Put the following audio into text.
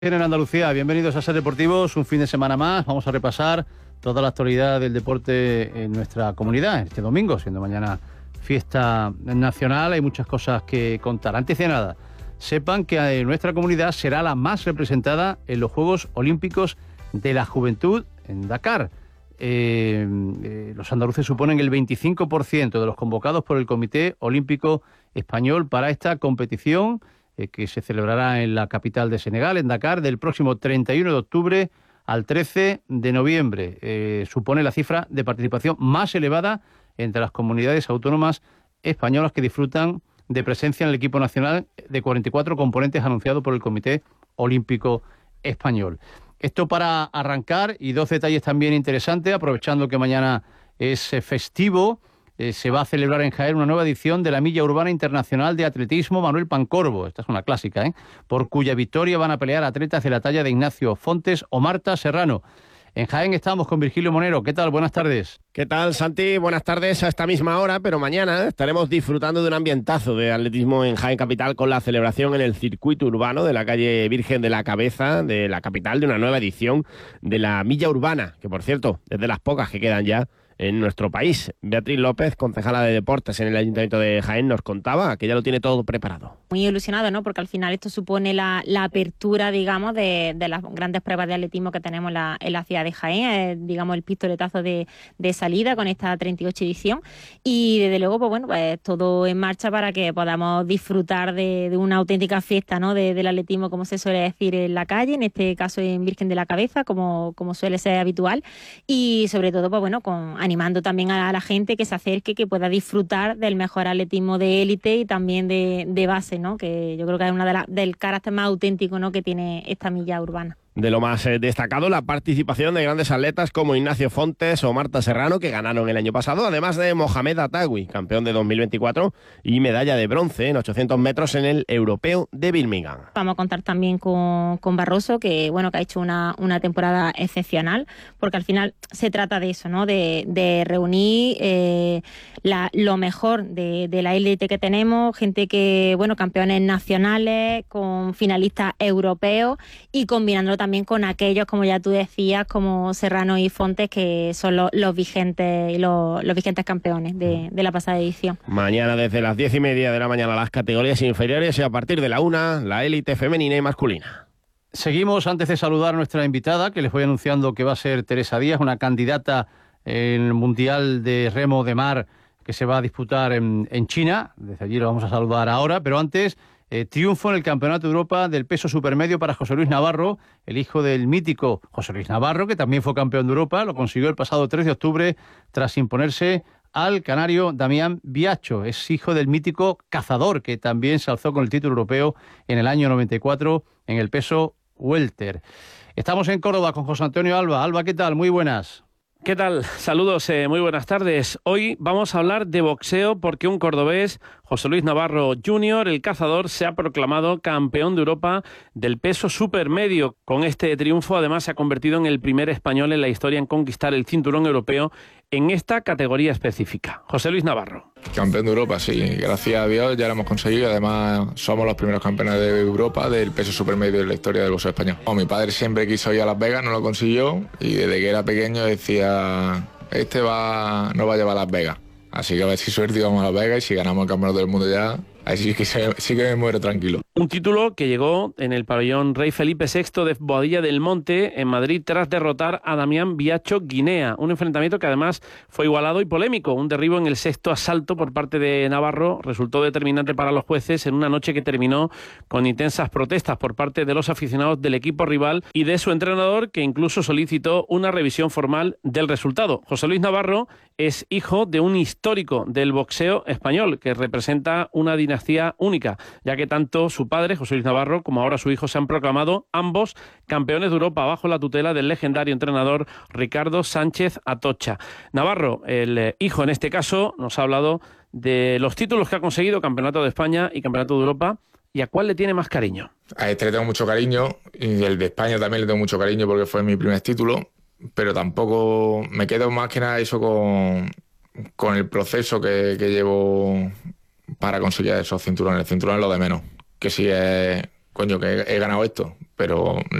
En Andalucía, bienvenidos a Ser Deportivos, un fin de semana más. Vamos a repasar toda la actualidad del deporte en nuestra comunidad este domingo, siendo mañana fiesta nacional. Hay muchas cosas que contar. Antes de nada, sepan que nuestra comunidad será la más representada en los Juegos Olímpicos de la Juventud en Dakar. Los andaluces suponen el 25% de los convocados por el Comité Olímpico Español para esta competición, que se celebrará en la capital de Senegal, en Dakar, del próximo 31 de octubre al 13 de noviembre. Supone la cifra de participación más elevada entre las comunidades autónomas españolas que disfrutan de presencia en el equipo nacional de 44 componentes anunciado por el Comité Olímpico Español. Esto para arrancar, y dos detalles también interesantes, aprovechando que mañana es festivo. Se va a celebrar en Jaén una nueva edición de la Milla Urbana Internacional de Atletismo Manuel Pancorbo. Esta es una clásica, por cuya victoria van a pelear atletas de la talla de Ignacio Fontes o Marta Serrano. En Jaén estamos con Virgilio Monero. ¿Qué tal? Buenas tardes. ¿Qué tal, Santi? Buenas tardes a esta misma hora, pero mañana estaremos disfrutando de un ambientazo de atletismo en Jaén Capital con la celebración en el circuito urbano de la calle Virgen de la Cabeza de la capital de una nueva edición de la Milla Urbana, que por cierto, es de las pocas que quedan ya en nuestro país. Beatriz López, concejala de Deportes en el Ayuntamiento de Jaén, nos contaba que ya lo tiene todo preparado. Muy ilusionado, ¿no? Porque al final esto supone la apertura, digamos, de las grandes pruebas de atletismo que tenemos en la ciudad de Jaén, digamos, el pistoletazo de salida con esta 38 edición. Y desde luego, pues todo en marcha para que podamos disfrutar de una auténtica fiesta, ¿no? Del atletismo, como se suele decir en la calle, en este caso en Virgen de la Cabeza, como suele ser habitual. Y sobre todo, animando también a la gente que se acerque, que pueda disfrutar del mejor atletismo de élite y también de base, ¿no? Que yo creo que es una del carácter más auténtico, ¿no? Que tiene esta milla urbana. De lo más destacado, la participación de grandes atletas como Ignacio Fontes o Marta Serrano, que ganaron el año pasado, además de Mohamed Atawi, campeón de 2024 y medalla de bronce en 800 metros en el Europeo de Birmingham. Vamos a contar también con Barroso, que ha hecho una temporada excepcional, porque al final se trata de eso, ¿no? De reunir lo mejor de la élite que tenemos, gente que, campeones nacionales, con finalistas europeos y combinándolo también con aquellos, como ya tú decías, como Serrano y Fontes, que son los vigentes campeones de la pasada edición. Mañana desde las 10:30 de la mañana las categorías inferiores y a partir de la 1 la élite femenina y masculina. Seguimos, antes de saludar a nuestra invitada, que les voy anunciando que va a ser Teresa Díaz, una candidata en el Mundial de Remo de Mar que se va a disputar en China. Desde allí lo vamos a saludar ahora, pero antes... triunfo en el Campeonato de Europa del peso supermedio para José Luis Navarro, el hijo del mítico José Luis Navarro, que también fue campeón de Europa. Lo consiguió el pasado 3 de octubre tras imponerse al canario Damián Biacho. Es hijo del mítico Cazador, que también se alzó con el título europeo en el año 94 en el peso welter. Estamos en Córdoba con José Antonio Alba. Alba, ¿qué tal? Muy buenas. ¿Qué tal? Saludos, muy buenas tardes. Hoy vamos a hablar de boxeo porque un cordobés, José Luis Navarro Jr., el Cazador, se ha proclamado campeón de Europa del peso supermedio. Con este triunfo, además, se ha convertido en el primer español en la historia en conquistar el cinturón europeo en esta categoría específica. José Luis Navarro. Campeón de Europa, sí. Gracias a Dios ya lo hemos conseguido. Además, somos los primeros campeones de Europa del peso supermedio en la historia del boxeo español. Mi padre siempre quiso ir a Las Vegas, no lo consiguió. Y desde que era pequeño decía, nos va a llevar a Las Vegas. Así que a ver si suerte y vamos a Las Vegas y si ganamos el campeonato del mundo ya, ahí sí que me muero tranquilo. Un título que llegó en el pabellón Rey Felipe VI de Boadilla del Monte, en Madrid, tras derrotar a Damián Biacho Guinea. Un enfrentamiento que además fue igualado y polémico. Un derribo en el sexto asalto por parte de Navarro resultó determinante para los jueces en una noche que terminó con intensas protestas por parte de los aficionados del equipo rival y de su entrenador, que incluso solicitó una revisión formal del resultado. José Luis Navarro es hijo de un histórico del boxeo español que representa una dinastía única, ya que tanto su padre, José Luis Navarro, como ahora su hijo se han proclamado ambos campeones de Europa bajo la tutela del legendario entrenador Ricardo Sánchez Atocha. Navarro, el hijo en este caso, nos ha hablado de los títulos que ha conseguido, Campeonato de España y Campeonato de Europa, y a cuál le tiene más cariño. A este le tengo mucho cariño y el de España también le tengo mucho cariño porque fue mi primer título, pero tampoco me quedo más que nada eso con el proceso que llevo para conseguir esos cinturones. El cinturón es lo de menos, que sí es coño, que he ganado esto, pero